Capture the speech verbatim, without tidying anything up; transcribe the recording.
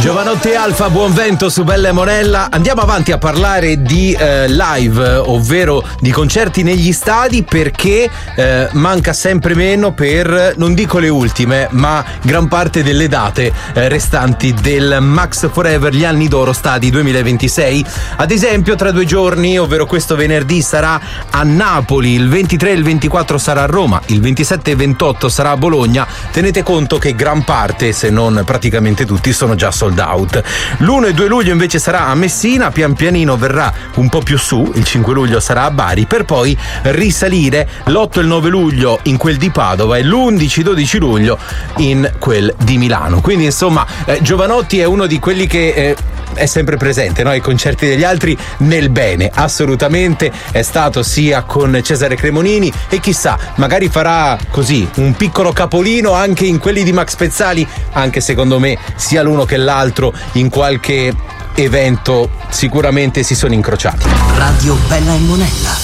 Giovanotti Alfa, buon vento su Bella e Monella. Andiamo avanti a parlare di eh, live, ovvero di concerti negli stadi, perché eh, manca sempre meno per, non dico le ultime, ma gran parte delle date eh, restanti del Max Forever gli anni d'oro stadi duemilaventisei. Ad esempio, tra due giorni, ovvero questo venerdì, sarà a Napoli, il ventitré e il ventiquattro sarà a Roma, il ventisette e ventotto sarà a Bologna. Tenete conto che gran parte, se non praticamente tutti, sono già sold out. L'uno e due luglio invece sarà a Messina, pian pianino verrà un po' più su, il cinque luglio sarà a Bari, per poi risalire l'otto e il nove luglio in quel di Padova e l'undici dodici luglio in quel di Milano. Quindi insomma eh, Giovanotti è uno di quelli che eh, è sempre presente, no? Ai concerti degli altri nel bene, assolutamente. È stato sia con Cesare Cremonini e chissà, magari farà così un piccolo capolino anche in quelli di Max Pezzali, anche secondo me sia l'uno che l'altro in qualche evento sicuramente si sono incrociati. Radio Bella e Monella.